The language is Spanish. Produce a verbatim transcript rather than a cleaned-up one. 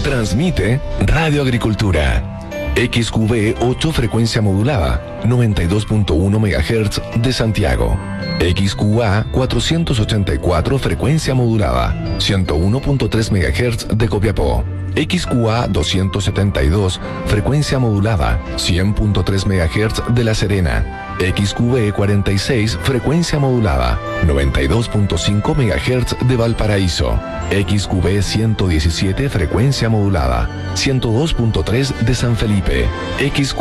Transmite Radio Agricultura. X Q B ocho frecuencia modulada, noventa y dos punto uno megahertz de Santiago. X Q A cuatrocientos ochenta y cuatro frecuencia modulada, ciento uno punto tres megahertz de Copiapó. X Q A doscientos setenta y dos frecuencia modulada, cien punto tres megahertz de La Serena. X Q B cuarenta y seis frecuencia modulada, noventa y dos punto cinco megahertz de Valparaíso. X Q B ciento diecisiete frecuencia modulada, ciento dos punto tres de San Felipe. X